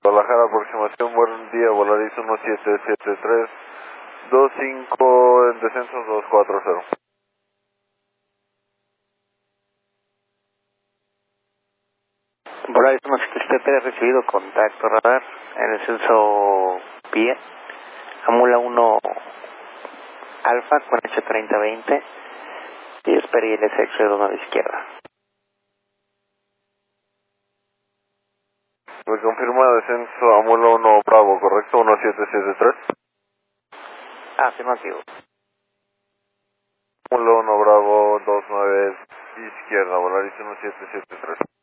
Guadalajara, aproximación, buen día, Volaris 1773, 25 en descenso 240. Volaris 1773, recibido contacto radar, en descenso vía, Amula 1 Alfa con H3020 y espera ILS excedo a la izquierda. Me confirma descenso Amula 1 Bravo, correcto, 1773. Afirmativo. Amula 1 Bravo, 29 izquierda, Volaris 1773.